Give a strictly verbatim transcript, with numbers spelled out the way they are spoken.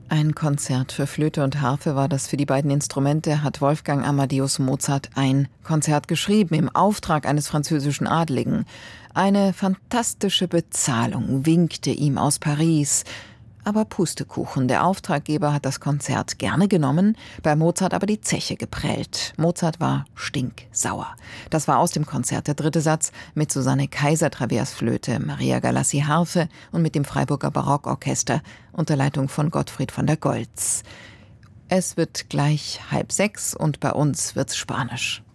Ein Konzert für Flöte und Harfe war das. Für die beiden Instrumente hat Wolfgang Amadeus Mozart ein Konzert geschrieben, im Auftrag eines französischen Adligen. Eine fantastische Bezahlung winkte ihm aus Paris. Aber Pustekuchen, der Auftraggeber hat das Konzert gerne genommen, bei Mozart aber die Zeche geprellt. Mozart war stinksauer. Das war aus dem Konzert der dritte Satz mit Susanne Kaiser Traversflöte, Maria Galassi Harfe und mit dem Freiburger Barockorchester unter Leitung von Gottfried von der Goltz. Es wird gleich halb sechs und bei uns wird's Spanisch.